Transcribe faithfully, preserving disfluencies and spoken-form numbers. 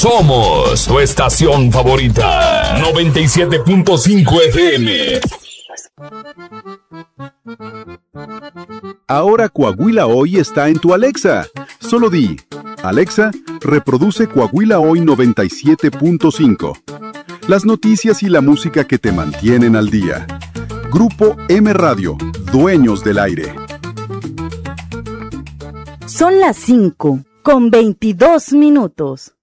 Somos tu estación favorita. noventa y siete punto cinco F M. Ahora Coahuila Hoy está en tu Alexa. Solo di, Alexa, reproduce Coahuila Hoy noventa y siete punto cinco. Las noticias y la música que te mantienen al día. Grupo M Radio, dueños del aire. Son las cinco con veintidós minutos.